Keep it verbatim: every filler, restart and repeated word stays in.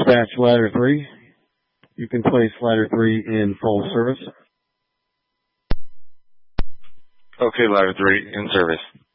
Dispatch ladder three. You can place ladder three in full service. Okay, ladder three, in service.